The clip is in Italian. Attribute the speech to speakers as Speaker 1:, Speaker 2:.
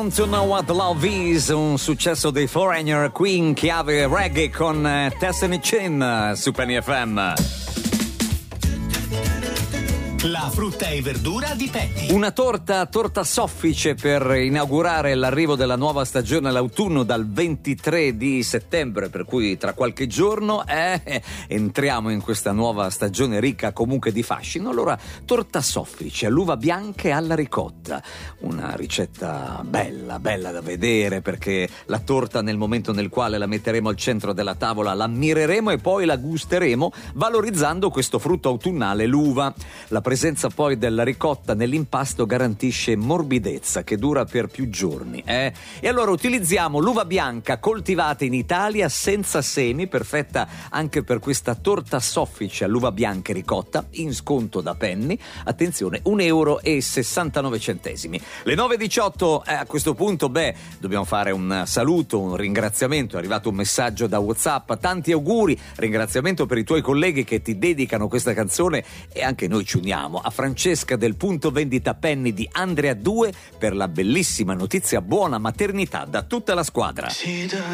Speaker 1: To Know What Love Is, un successo dei Foreigner, qui in chiave reggae con Destiny Chin su Penny FM.
Speaker 2: La frutta e verdura di Penny.
Speaker 1: Una torta soffice per inaugurare l'arrivo della nuova stagione, l'autunno, dal 23 di settembre, per cui tra qualche giorno entriamo in questa nuova stagione ricca comunque di fascino. Allora, torta soffice all'uva bianca e alla ricotta, una ricetta bella da vedere, perché la torta, nel momento nel quale la metteremo al centro della tavola, l'ammireremo e poi la gusteremo valorizzando questo frutto autunnale, l'uva. La presenza poi della ricotta nell'impasto garantisce morbidezza che dura per più giorni. E allora utilizziamo l'uva bianca coltivata in Italia senza semi, perfetta anche per questa torta soffice all'uva bianca e ricotta, in sconto da Penny. Attenzione, €1,69. Le 9:18, a questo punto dobbiamo fare un saluto, un ringraziamento. È arrivato un messaggio da WhatsApp, tanti auguri, ringraziamento per i tuoi colleghi che ti dedicano questa canzone, e anche noi ci uniamo a Francesca del punto vendita Penny di Andrea 2 per la bellissima notizia, buona maternità da tutta la squadra.